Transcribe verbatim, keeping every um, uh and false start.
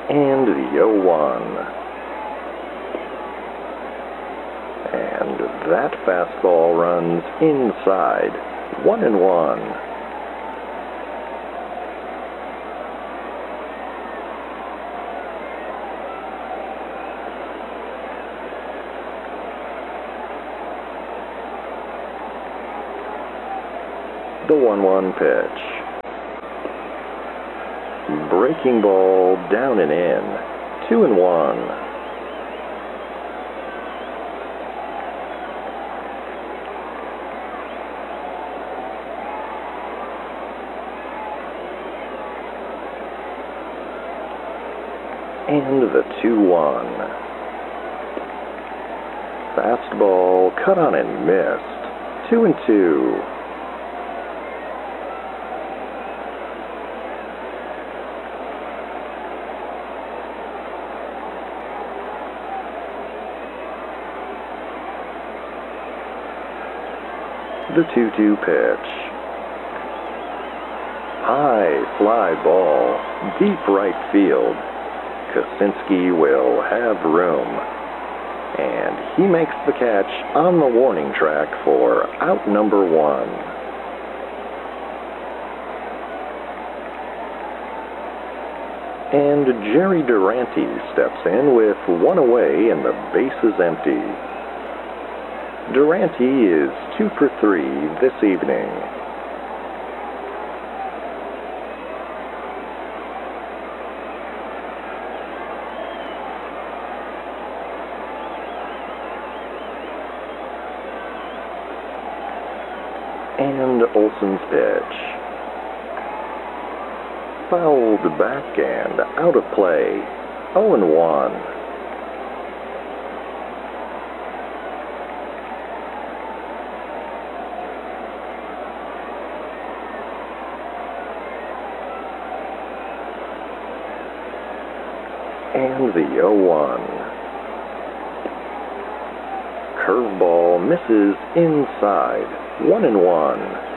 And the oh one. And that fastball runs inside. One and one. The one one pitch. Breaking ball down and in. Two and one. And the two one. Fastball cut on and missed. Two and two. The two two pitch. High fly ball, deep right field. Kosinski will have room. And he makes the catch on the warning track for out number one. And Jerry Durante steps in with one away and the bases empty. Durante is two for three this evening. And Olson's pitch. Fouled back and out of play. oh and one. And the oh one. Curveball misses inside. One and one.